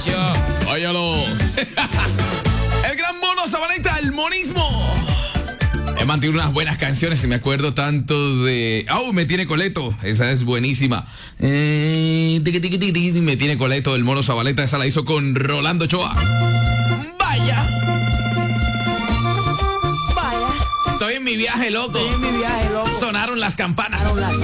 Óyalo. El gran Mono Zabaleta, el monismo. He mantenido unas buenas canciones y me acuerdo tanto de... Me tiene coleto. Esa es buenísima. Me tiene coleto, el Mono Zabaleta. Esa la hizo con Rolando Ochoa. Vaya. Estoy en mi viaje, loco. Estoy en mi viaje, loco. Sonaron las campanas. Sonaron las